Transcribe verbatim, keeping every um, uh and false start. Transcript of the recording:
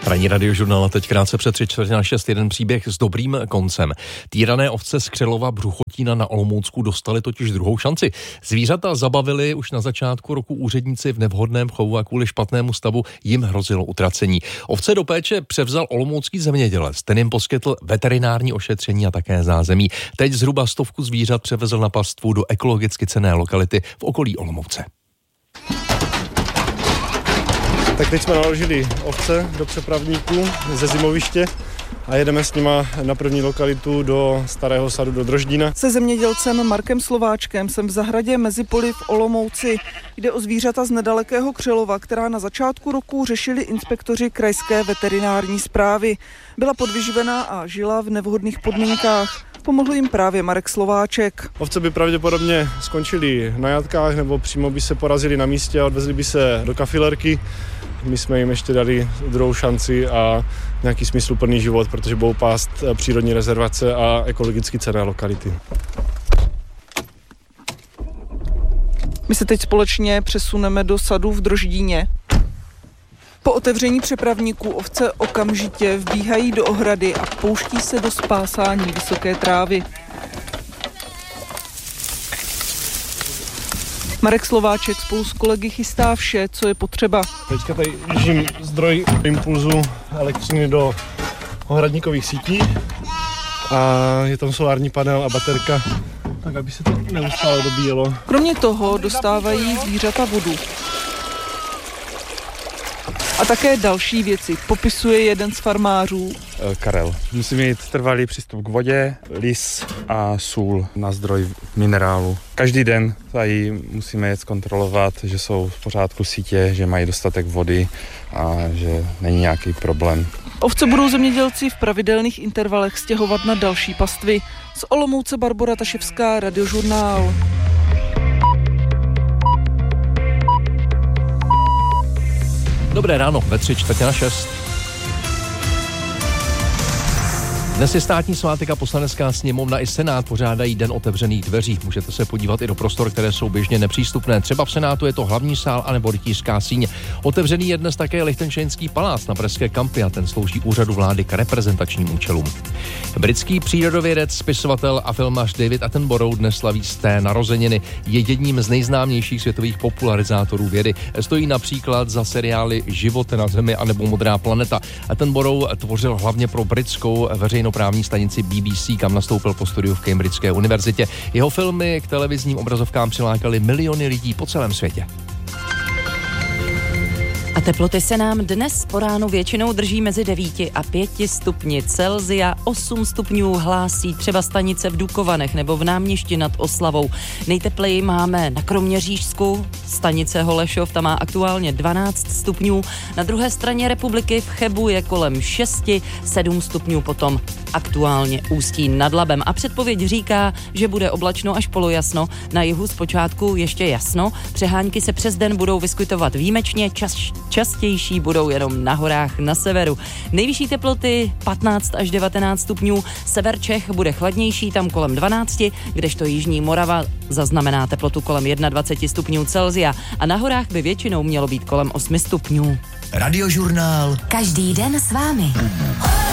Ranní radiožurnál teď krátce před tři čtvrtě na šest, jeden příběh s dobrým koncem. Týrané ovce z Křelova Bruchotína na Olomoucku dostali totiž druhou šanci. Zvířata zabavili už na začátku roku úředníci v nevhodném chovu a kvůli špatnému stavu jim hrozilo utracení. Ovce do péče převzal olomoucký zemědělec, ten jim poskytl veterinární ošetření a také zázemí. Teď zhruba stovku zvířat převezl na pastvu do ekologicky cenné lokality v okolí Olomouce. Tak teď jsme naložili ovce do přepravníků ze zimoviště a jedeme s nima na první lokalitu do Starého sadu do Droždína. Se zemědělcem Markem Slováčkem jsem v zahradě mezi poli v Olomouci. Jde o zvířata z nedalekého Křelova, která na začátku roku řešili inspektoři krajské veterinární správy. Byla podvyživená a žila v nevhodných podmínkách. Pomohl jim právě Marek Slováček. Ovce by pravděpodobně skončily na jatkách nebo přímo by se porazili na místě a odvezli by se do kafilerky. My jsme jim ještě dali druhou šanci a nějaký smysluplný život, protože budou pást přírodní rezervace a ekologicky cenné lokality. My se teď společně přesuneme do sadu v Droždíně. Po otevření přepravníků ovce okamžitě vbíhají do ohrady a pouští se do spásání vysoké trávy. Marek Slováček spolu s kolegy chystá vše, co je potřeba. Teďka tady držím zdroj impulzu elektřiny do ohradníkových sítí a je tam solární panel a baterka, tak aby se to neustále dobíjelo. Kromě toho dostávají zvířata vodu. A také další věci popisuje jeden z farmářů. Karel. Musí mít trvalý přístup k vodě, lis a sůl na zdroj minerálu. Každý den tady musíme jet zkontrolovat, že jsou v pořádku sítě, že mají dostatek vody a že není nějaký problém. Ovce budou zemědělci v pravidelných intervalech stěhovat na další pastvy. Z Olomouce Barbora Taševská, Radiožurnál. Dobré ráno, ve tři čtvrtě na šest. Dnes je státní svátek a Poslanecká sněmovna i Senát pořádají Den otevřených dveří. Můžete se podívat i do prostor, které jsou běžně nepřístupné. Třeba v Senátu je to hlavní sál anebo rytířská síň. Otevřený je dnes také Lichtenštejnský palác na Pražské Kampy a ten slouží úřadu vlády k reprezentačním účelům. Britský přírodovědec, spisovatel a filmař David Attenborough dnes slaví sté narozeniny. Je jedním z nejznámějších světových popularizátorů vědy. Stojí například za seriály Život na Zemi anebo Modrá planeta. Attenborough tvořil hlavně pro britskou veřejnou právní stanici B B C, kam nastoupil po studiu v Cambridgeské univerzitě. Jeho filmy k televizním obrazovkám přilákaly miliony lidí po celém světě. A teploty se nám dnes po ránu většinou drží mezi devíti a pěti stupni Celsia. osm stupňů hlásí třeba stanice v Dukovanech nebo v Náměšti nad Oslavou. Nejtepleji máme na Kroměřížsku, stanice Holešov, tam má aktuálně dvanáct stupňů. Na druhé straně republiky v Chebu je kolem šesti, sedm stupňů potom aktuálně Ústí nad Labem. A předpověď říká, že bude oblačno až polojasno. Na jihu zpočátku ještě jasno. Přehánky se přes den budou vyskytovat výjimečně, čas častější budou jenom na horách na severu. Nejvyšší teploty patnáct až devatenáct stupňů, sever Čech bude chladnější, tam kolem dvanáct, kdežto jižní Morava zaznamená teplotu kolem dvacet jedna stupňů Celsia a na horách by většinou mělo být kolem osm stupňů. Radiožurnál. Každý den s vámi.